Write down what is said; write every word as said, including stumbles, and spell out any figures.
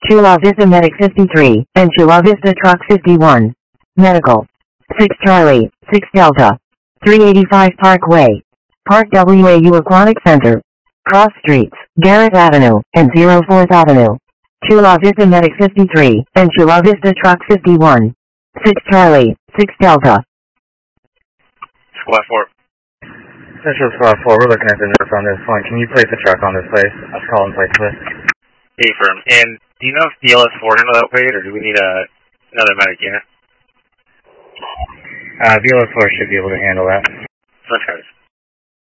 Chula Vista Medic fifty-three, and Chula Vista Truck fifty-one. Medical. six Charlie, six Delta. three eighty-five Parkway. Park W A U Aquatic Center. Cross Streets, Garrett Avenue, and oh fourth Avenue. Chula Vista Medic fifty-three, and Chula Vista Truck fifty-one. six Charlie, six Delta. Squad four. Central Squad four, we're looking at the notes on this one. Can you place a truck on this place? Let's call and place this. A-firm. And do you know if B L S four handle that weight, or do we need a, another medic unit? Uh, B L S four should be able to handle that. Let's go.